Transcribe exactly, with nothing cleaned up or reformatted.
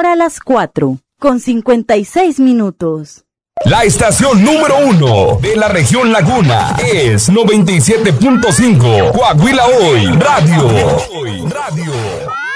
para las cuatro, con cincuenta y seis minutos. La estación número uno de la región Laguna es noventa y siete punto cinco Coahuila Hoy Radio. Radio.